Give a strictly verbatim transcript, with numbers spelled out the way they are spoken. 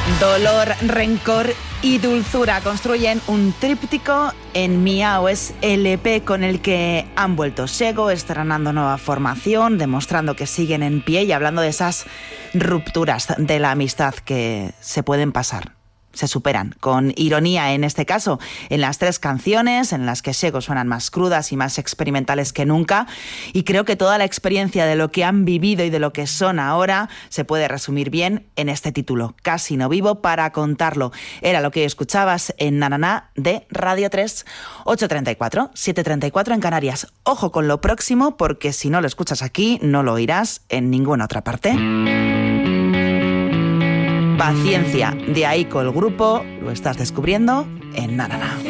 Dolor, rencor y dulzura construyen un tríptico en Miau. Es el E P con el que han vuelto Sego, estrenando nueva formación, demostrando que siguen en pie y hablando de esas rupturas de la amistad que se pueden pasar. Se superan, con ironía en este caso, en las tres canciones en las que Sego suenan más crudas y más experimentales que nunca, y creo que toda la experiencia de lo que han vivido y de lo que son ahora se puede resumir bien en este título, Casi no vivo para contarlo. Era lo que escuchabas en Nananá de Radio tres, ocho treinta y cuatro, siete treinta y cuatro en Canarias. Ojo con lo próximo, porque si no lo escuchas aquí, no lo oirás en ninguna otra parte. Paciencia, de Aiko el grupo, lo estás descubriendo en Nananá.